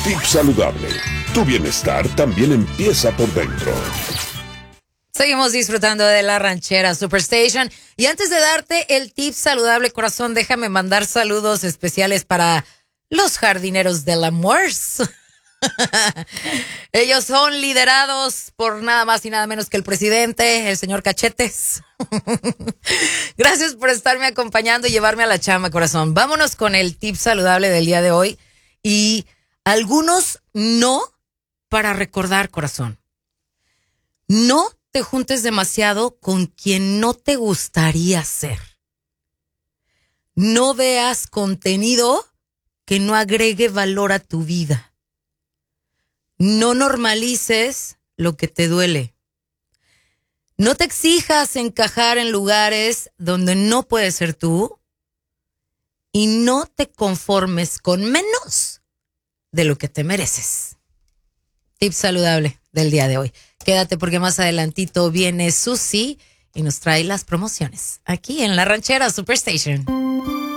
Tip saludable. Tu bienestar también empieza por dentro. Seguimos disfrutando de la ranchera Superstation. Y antes de darte el tip saludable, corazón, déjame mandar saludos especiales para los jardineros del amor. Ellos son liderados por nada más y nada menos que el presidente, el señor Cachetes. Gracias por estarme acompañando y llevarme a la chama, corazón. Vámonos con el tip saludable del día de hoy. Y algunos no para recordar, corazón. No te juntes demasiado con quien no te gustaría ser. No veas contenido que no agregue valor a tu vida. No normalices lo que te duele. No te exijas encajar en lugares donde no puedes ser tú. Y no te conformes con menos de lo que te mereces. Tip saludable del día de hoy. Quédate porque más adelantito viene Susi y nos trae las promociones aquí en la ranchera Superstation.